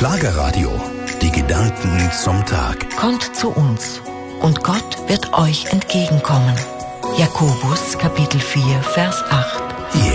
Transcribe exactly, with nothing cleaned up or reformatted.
Schlagerradio. Die Gedanken zum Tag. Kommt zu uns und Gott wird euch entgegenkommen. Jakobus Kapitel vier, Vers acht.